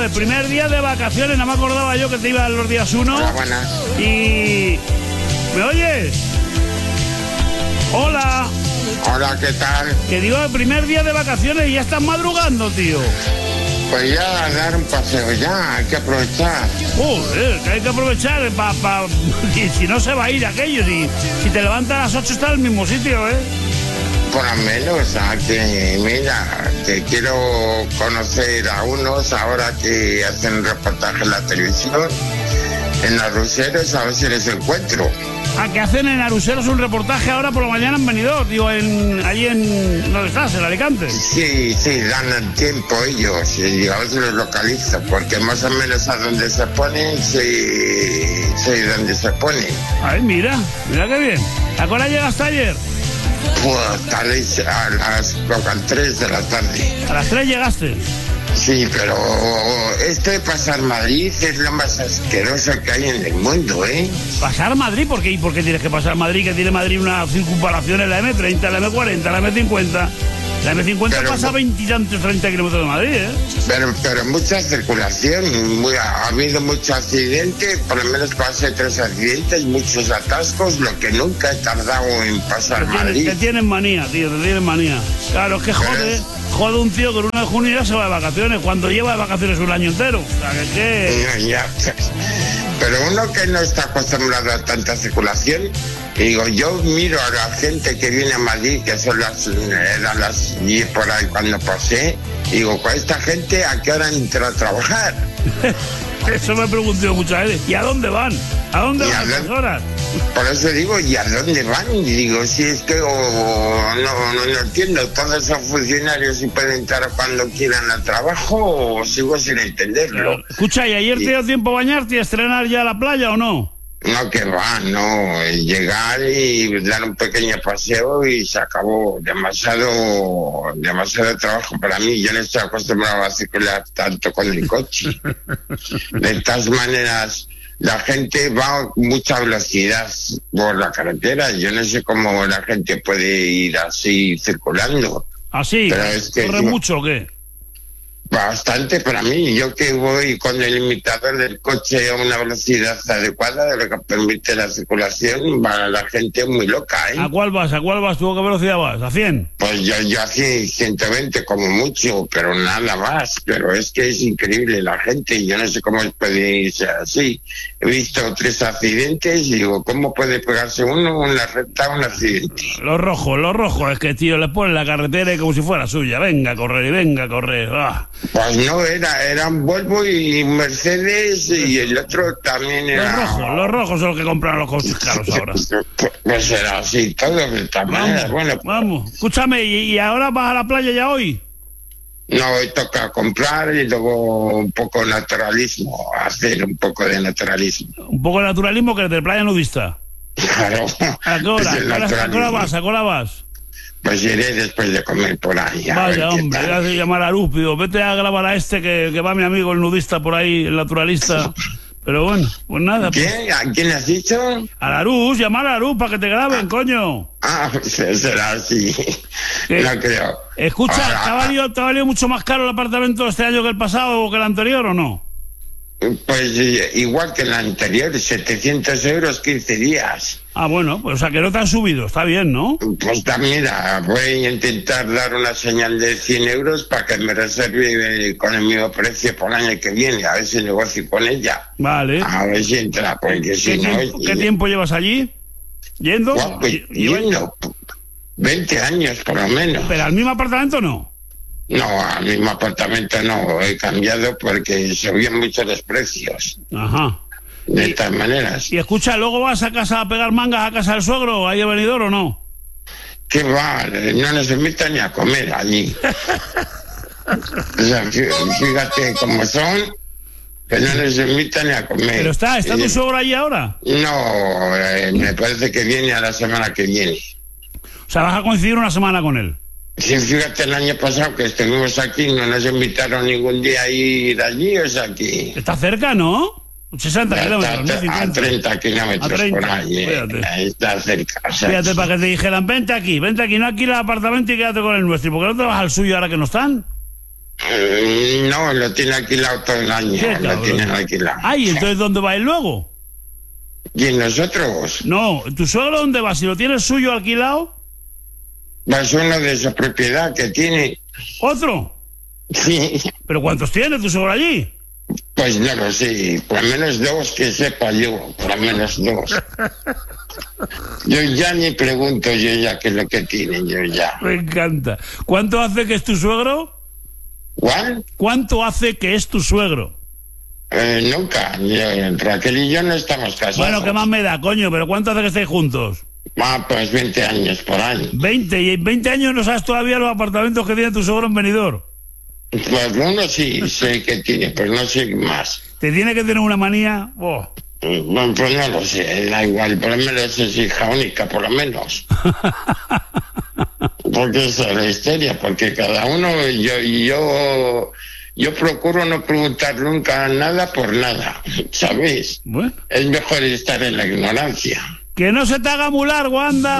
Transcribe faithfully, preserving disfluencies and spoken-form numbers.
Joder, primer día de vacaciones, no me acordaba yo que te iba los días uno. Hola, buenas. Y... ¿me oyes? Hola. Hola, ¿qué tal? Que digo, el primer día de vacaciones y ya estás madrugando, tío. Pues ya, dar un paseo ya, hay que aprovechar. Joder, que hay que aprovechar para... Pa, si, si no se va a ir aquello, si, si te levantas a las ocho está en el mismo sitio, ¿eh? Por lo menos, a que, mira, que quiero conocer a unos ahora que hacen reportaje en la televisión, en Arruceros, a ver si les encuentro. Ah, que hacen en Aruseros un reportaje ahora por la mañana en Benidorm, digo, en, allí en... ¿dónde estás? ¿En Alicante? Sí, sí, dan el tiempo ellos, y a ver si los localizo, porque más o menos a donde se ponen, sí, sé dónde se ponen. Ay, mira, mira qué bien. ¿A qué hora llegaste ayer? Pues tal vez a las, a las tres de la tarde. A las tres llegaste. Sí, pero este pasar Madrid es lo más asqueroso que hay en el mundo, ¿eh? ¿Pasar Madrid? ¿Por qué? ¿Y por qué tienes que pasar Madrid? Que tiene Madrid una circunvalación en la eme treinta, la eme cuarenta, la eme cincuenta. La eme cincuenta pero, pasa veintitantos, treinta kilómetros de Madrid, ¿eh? Pero, pero mucha circulación, muy, ha habido muchos accidentes, por lo menos pasé tres accidentes, muchos atascos, lo que nunca he tardado en pasar te Madrid. Tienes, te tienen manía, tío, te tienen manía. Claro, es que jode, es... jode un tío que el uno de junio ya se va de vacaciones, cuando lleva de vacaciones un año entero. O sea, que, que... No, ya. Pero uno que no está acostumbrado a tanta circulación, y digo, yo miro a la gente que viene a Madrid, que son las, eran las diez por ahí cuando pasé, y digo, con esta gente, ¿a qué hora entra a trabajar? Eso me pregunté muchas veces. ¿Y a dónde van? ¿A dónde van las horas? Por eso digo, ¿y a dónde van? Y digo, si es que oh, no, no, no entiendo, todos esos funcionarios si pueden entrar cuando quieran al trabajo, o sigo sin entenderlo. Claro. Escucha, ¿y ayer y... te dio tiempo a bañarte y a estrenar ya la playa o no? No, que va, no, llegar y dar un pequeño paseo y se acabó. Demasiado, demasiado trabajo para mí. Yo no estoy acostumbrado a circular tanto con el coche. De todas maneras, la gente va a mucha velocidad por la carretera. Yo no sé cómo la gente puede ir así circulando. ¿Así? Pero es que ¿corre mucho o qué? Bastante para mí. Yo que voy con el limitador del coche a una velocidad adecuada de lo que permite la circulación, va la gente muy loca, ¿eh? ¿A cuál vas? ¿A cuál vas tú? ¿A qué velocidad vas? ¿A cien? Pues yo, yo hacía ciento veinte como mucho, pero nada más. Pero es que es increíble la gente. Yo no sé cómo puede irse así. He visto tres accidentes y digo, ¿cómo puede pegarse uno una recta a un accidente? Los rojos, los rojos. Es que, tío, le ponen la carretera y como si fuera suya. Venga a correr y venga a correr. ¡Ah! Pues no, era, era un Volvo y un Mercedes y el otro también era... Los rojos, los rojos son los que compran los coches caros ahora. Pues era así, todo de esta manera. Bueno, vamos, escúchame, ¿y, ¿y ahora vas a la playa ya hoy? No, hoy toca comprar y luego un poco naturalismo, hacer un poco de naturalismo. Un poco de naturalismo que de playa nudista. Claro. ¿A qué hora? ¿A qué hora vas? ¿A qué hora vas? Pues iré después de comer por ahí. Vaya, hombre, ya se llama a Arús, pido, vete a grabar a este que, que va mi amigo el nudista por ahí, el naturalista. Pero bueno, pues nada. ¿Quién? Pues... ¿A quién has dicho? A la Arús, llamar a Arús para que te graben, ah. coño. Ah, pues será así. ¿Qué? No creo. Escucha, Ahora, ¿te ha, valido, ¿te ha valido mucho más caro el apartamento este año que el pasado o que el anterior o no? Pues igual que el anterior, setecientos euros, quince días. Ah, bueno, pues o sea que no te han subido, está bien, ¿no? Pues también, voy a intentar dar una señal de cien euros para que me reserve con el mismo precio por el año que viene, a ver si negocio con ella. Vale. A ver si entra, porque si no... Tiempo, ¿Qué tiempo llevas allí? ¿Yendo? Bueno, pues, yendo, veinte años por lo menos. ¿Pero al mismo apartamento no? No, al mismo apartamento no, he cambiado porque subían mucho los precios. Ajá. De y, todas maneras. Y escucha, ¿luego vas a casa a pegar mangas a casa del suegro, ahí a Benidorm o no? ¿Qué va? No nos invitan ni a comer allí. O sea, fíjate cómo son, que no nos invitan ni a comer. ¿Pero está, está tu suegro allí ahora? No, eh, me parece que viene a la semana que viene. O sea, vas a coincidir una semana con él. Sí, fíjate, el año pasado que estuvimos aquí, no nos invitaron ningún día a ir allí, o sea que... Está cerca, ¿no? sesenta kilómetros, ¿no? cincuenta. A treinta kilómetros por ahí, eh, está cerca. O sea, fíjate, para que te dijeran, vente aquí, vente aquí, no alquila el apartamento y quédate con el nuestro. ¿Y por qué no te vas al suyo ahora que no están? Eh, no, lo tiene alquilado todo el año. ¿Qué, Lo tienen alquilado. Ay, entonces ¿dónde va él luego? ¿Y nosotros? No, ¿tu suegro dónde va? Si lo tienes suyo alquilado. Es uno de su propiedad que tiene. ¿Otro? Sí. ¿Pero cuántos tiene tu suegro allí? Pues no lo sé, por lo menos dos que sepa yo, por lo menos dos. Yo ya ni pregunto yo ya qué es lo que tienen, yo ya. Me encanta. ¿Cuánto hace que es tu suegro? ¿Cuál? ¿Cuánto hace que es tu suegro? Eh, nunca, yo, Raquel y yo no estamos casados. Bueno, ¿qué más me da, coño? ¿Pero cuánto hace que estáis juntos? Ah, pues veinte años por ahí. veinte, y en veinte años no sabes todavía los apartamentos que tiene tu suegro en Benidorm. Pues uno sí sé que tiene, pero no sé más. ¿Te tiene que tener una manía? Oh. Bueno, pues no lo sé, da igual, por lo menos es hija única, por lo menos. Porque esa es la histeria, porque cada uno, yo, yo, yo procuro no preguntar nunca nada por nada, ¿sabéis? Bueno. Es mejor estar en la ignorancia. Que no se te haga muy largo, anda.